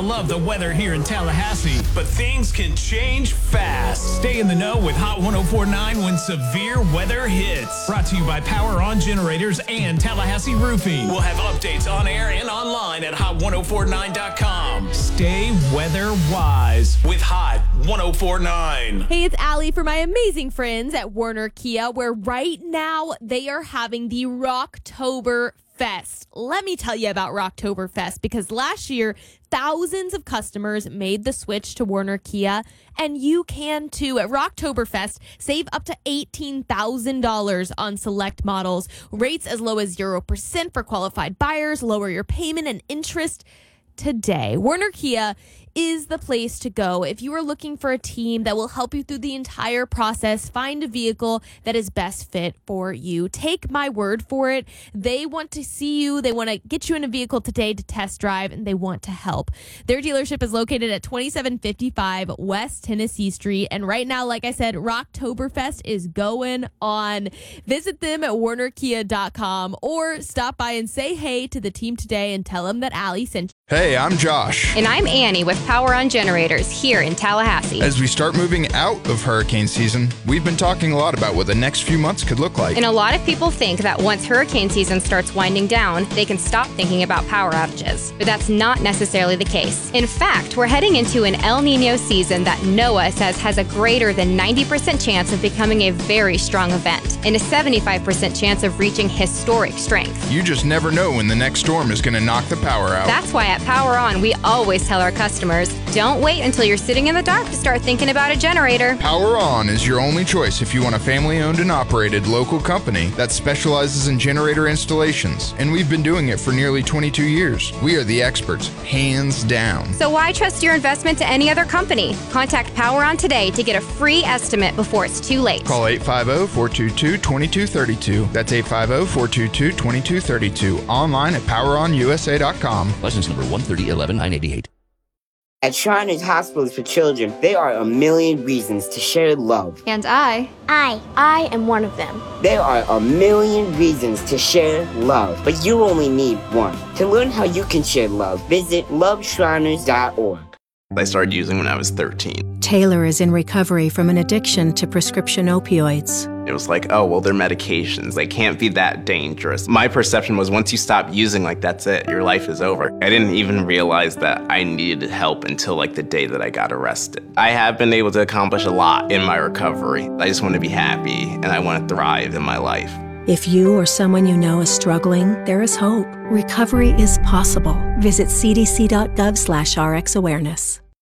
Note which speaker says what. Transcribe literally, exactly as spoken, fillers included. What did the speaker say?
Speaker 1: all love the weather here in Tallahassee, but things can change fast. Stay in the know with Hot one oh four point nine when severe weather hits. Brought to you by Power On Generators and Tallahassee Roofing. We'll have updates on air and online at hot ten forty-nine dot com. Stay weather wise with Hot one oh four point nine.
Speaker 2: Hey, it's Allie for my amazing friends at Werner Kia, where right now they are having the Rocktober Fest. Let me tell you about Rocktober Fest, because last year thousands of customers made the switch to Werner Kia, and you can too. At Rocktober Fest, save up to eighteen thousand dollars on select models, rates as low as zero percent for qualified buyers, lower your payment and interest today. Werner Kia is the place to go if you are looking for a team that will help you through the entire process. Find a vehicle that is best fit for you. Take my word for it. They want to see you. They want to get you in a vehicle today to test drive, and they want to help. Their dealership is located at twenty-seven fifty-five West Tennessee Street. And right now, like I said, Rocktoberfest is going on. Visit them at werner kia dot com or stop by and say hey to the team today and tell them that Allie sent you.
Speaker 3: Hey, I'm Josh.
Speaker 4: And I'm Annie with Power On Generators here in Tallahassee.
Speaker 3: As we start moving out of hurricane season, we've been talking a lot about what the next few months could look like.
Speaker 4: And a lot of people think that once hurricane season starts winding down, they can stop thinking about power outages. But that's not necessarily the case. In fact, we're heading into an El Nino season that NOAA says has a greater than ninety percent chance of becoming a very strong event and a seventy-five percent chance of reaching historic strength.
Speaker 3: You just never know when the next storm is going to knock the power out.
Speaker 4: That's why at Power On, we always tell our customers, don't wait until you're sitting in the dark to start thinking about a generator.
Speaker 3: Power On is your only choice if you want a family-owned and operated local company that specializes in generator installations. And we've been doing it for nearly twenty-two years. We are the experts, hands down.
Speaker 4: So why trust your investment to any other company? Contact Power On today to get a free estimate before it's too late.
Speaker 3: Call eight five zero, four two two, two two three two. That's eight five zero, four two two, two two three two. Online at power on u s a dot com.
Speaker 5: License number one thirty eleven nine eighty-eight.
Speaker 6: At Shriners Hospitals for Children, there are a million reasons to share love.
Speaker 4: And I,
Speaker 7: I, I am one of them.
Speaker 6: There are a million reasons to share love, but you only need one. To learn how you can share love, visit love shriners dot org.
Speaker 8: I started using when I was thirteen.
Speaker 9: Taylor is in recovery from an addiction to prescription opioids.
Speaker 8: It was like, oh, well, they're medications. They can't be that dangerous. My perception was once you stop using, like, that's it. Your life is over. I didn't even realize that I needed help until, like, the day that I got arrested. I have been able to accomplish a lot in my recovery. I just want to be happy, and I want to thrive in my life.
Speaker 9: If you or someone you know is struggling, there is hope. Recovery is possible. Visit c d c dot gov slash r x awareness.